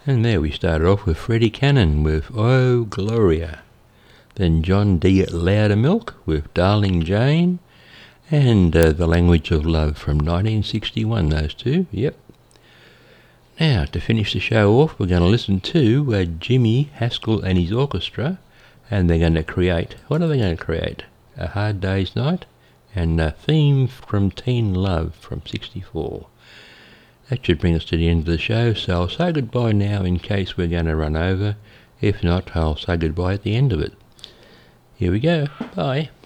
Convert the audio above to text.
And there we started off with Freddie Cannon with Oh Gloria. Then John D. Loudermilk with Darling Jane. And The Language of Love from 1961, those two, yep. Now, to finish the show off, we're going to listen to Jimmy Haskell and his orchestra. And they're going to create, what are they going to create? A Hard Day's Night and a theme from Teen Love from 64. That should bring us to the end of the show, so I'll say goodbye now in case we're going to run over. If not, I'll say goodbye at the end of it. Here we go. Bye.